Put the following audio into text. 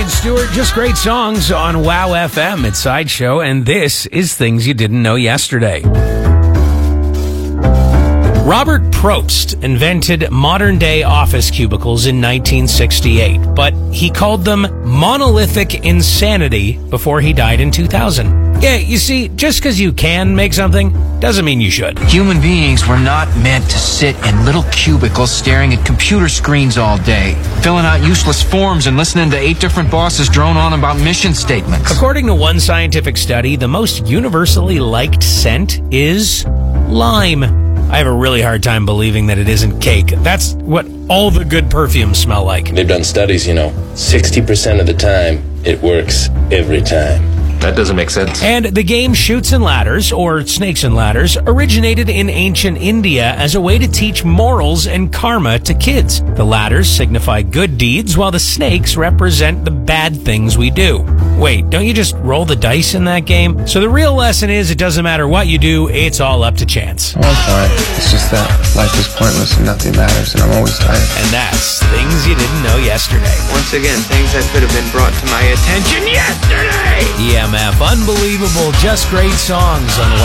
Rod Stewart, just great songs on WOW FM at Sideshow, and this is Things You Didn't Know Yesterday. Robert Probst invented modern-day office cubicles in 1968, but he called them monolithic insanity before he died in 2000. Yeah, you see, just because you can make something doesn't mean you should. Human beings were not meant to sit in little cubicles staring at computer screens all day, filling out useless forms and listening to 8 different bosses drone on about mission statements. According to one scientific study, the most universally liked scent is lime. I have a really hard time believing that it isn't cake. That's what all the good perfumes smell like. They've done studies, 60% of the time, it works every time. That doesn't make sense. And the game Chutes and Ladders, or Snakes and Ladders, originated in ancient India as a way to teach morals and karma to kids. The ladders signify good deeds, while the snakes represent the bad things we do. Wait, don't you just roll the dice in that game? So the real lesson is it doesn't matter what you do, it's all up to chance. I'm fine. It's just that life is pointless and nothing matters, and I'm always tired. And that's Things You Didn't Know Yesterday. Once again, things that could have been brought to my attention yesterday! EMF, unbelievable, just great songs on